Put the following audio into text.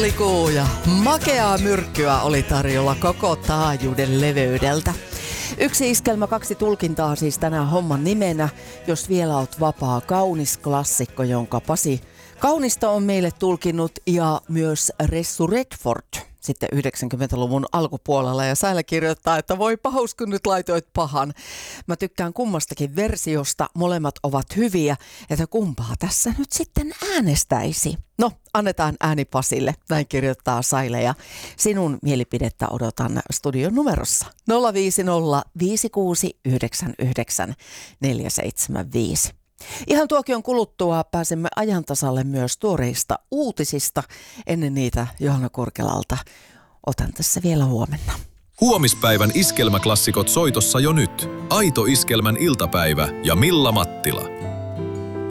Helmikuu ja makeaa myrkkyä oli tarjolla koko taajuuden leveydeltä. Yksi iskelmä, kaksi tulkintaa siis tänään homman nimenä. Jos vielä oot vapaa, kaunis klassikko, jonka Pasi Kaunista on meille tulkinnut ja myös Ressu Redford sitten 90-luvun alkupuolella. Ja Saila kirjoittaa, että voi pahus, kun nyt laitoit pahan. Mä tykkään kummastakin versiosta, molemmat ovat hyviä, että kumpaa tässä nyt sitten äänestäisi. No, annetaan ääni Pasille, näin kirjoittaa Saila, ja sinun mielipidettä odotan studion numerossa 050 5699 475. Ihan tuokion kuluttua pääsemme ajantasalle myös tuoreista uutisista. Ennen niitä Johanna Kurkelalta otan tässä vielä huomenna. Huomispäivän iskelmäklassikot soitossa jo nyt. Aito iskelmän iltapäivä ja Milla Mattila.